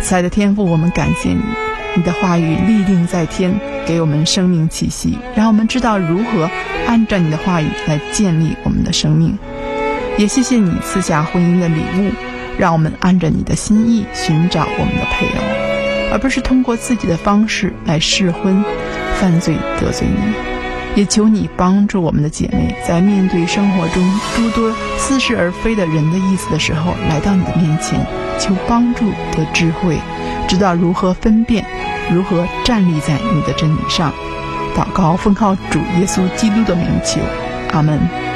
慈爱的天父，我们感谢你，你的话语立定在天，给我们生命气息，让我们知道如何按照你的话语来建立我们的生命。也谢谢你赐下婚姻的礼物，让我们按着你的心意寻找我们的配偶，而不是通过自己的方式来试婚犯罪得罪你。也求你帮助我们的姐妹，在面对生活中诸多似是而非的人的意思的时候，来到你的面前，求帮助得智慧，知道如何分辨，如何站立在你的真理上。祷告奉靠主耶稣基督的名求，阿们。